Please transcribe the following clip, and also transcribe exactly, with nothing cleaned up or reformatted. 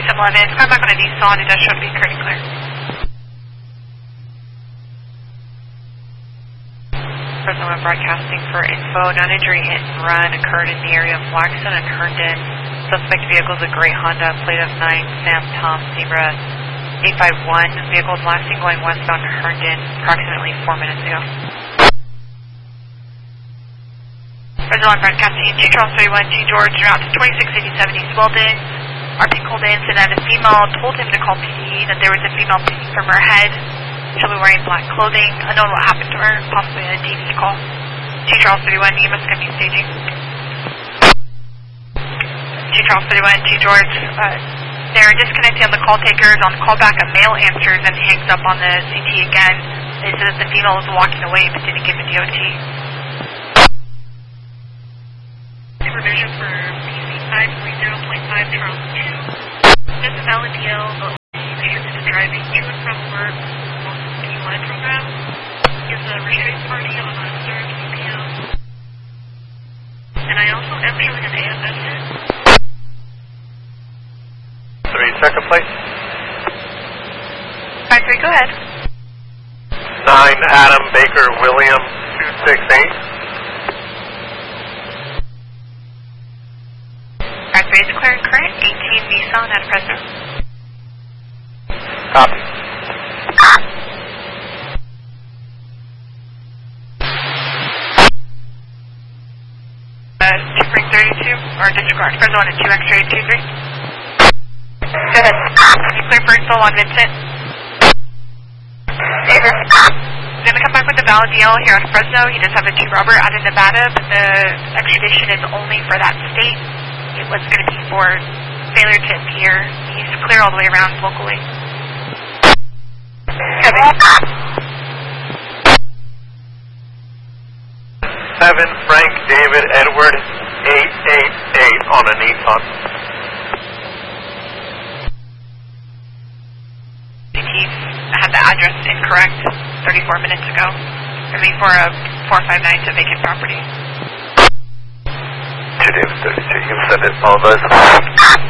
seven eleven, it's coming back on a Nissan, it does show to be currently clear. Fresno One broadcasting for info, non-injury hit and run occurred in the area of Blackstone and Herndon. Suspect vehicle is a gray Honda, plate of nine, Sam Tom Zebra eight five one. Vehicle is last seen going westbound to Herndon approximately four minutes ago. Fresno One broadcasting, G Charles thirty-one, G George, route to twenty-six eighty-seven East Weldon. R P called in, said that a female told him to call P D, that there was a female bleeding from her head. She'll be wearing black clothing. Unknown what happened to her, possibly a D V call. G Charles thirty-one, E M S going to be staging. G Charles thirty-one, G George, uh, they're disconnecting on the call takers. On the callback, a male answers and hangs up on the C T again. They said that the female was walking away but didn't give a D O T. Supervision for P C five three zero point five Charles two. This is L D L, but patient is driving to and from work on the D U I program. Is a restraint party on a third P M. And I also am showing an A F S hit. Three, second plate. five three, go ahead. Nine, Adam Baker William, two six eight. five three is clear and current, eighteen Nissan at Fresno. Copy. Uh, two three thirty-two, or disregard, Fresno one at two X-ray two three. Go ahead. You clear for info on Vincent. David. He's going to come back with the valid D L here on Fresno. He does have a G Robert out of Nevada, but the extradition is only for that state. It was going to be for failure to appear. He's clear all the way around locally. Kevin. Seven, Frank David Edward, eight eight eight on a Nissan. Had the address incorrect thirty-four minutes ago. I mean, for a four five nine to vacant property. Two David thirty-two, you said it, apologize.